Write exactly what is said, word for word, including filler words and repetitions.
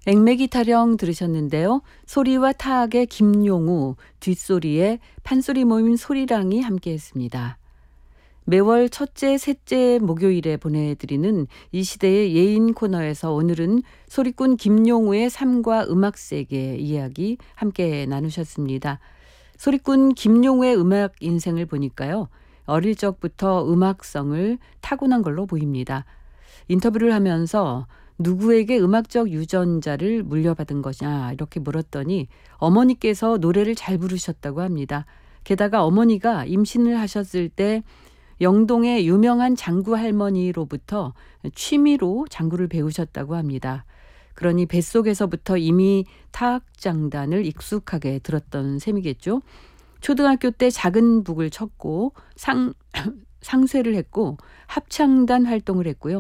액메기 타령 들으셨는데요. 소리와 타악의 김용우, 뒷소리에 판소리 모임 소리랑이 함께했습니다. 매월 첫째, 셋째 목요일에 보내드리는 이 시대의 예인 코너에서 오늘은 소리꾼 김용우의 삶과 음악세계 이야기 함께 나누셨습니다. 소리꾼 김용우의 음악 인생을 보니까요. 어릴 적부터 음악성을 타고난 걸로 보입니다. 인터뷰를 하면서 누구에게 음악적 유전자를 물려받은 것이냐 이렇게 물었더니 어머니께서 노래를 잘 부르셨다고 합니다. 게다가 어머니가 임신을 하셨을 때 영동의 유명한 장구 할머니로부터 취미로 장구를 배우셨다고 합니다. 그러니 뱃속에서부터 이미 타악장단을 익숙하게 들었던 셈이겠죠. 초등학교 때 작은 북을 쳤고 상, 상쇄를 했고 합창단 활동을 했고요.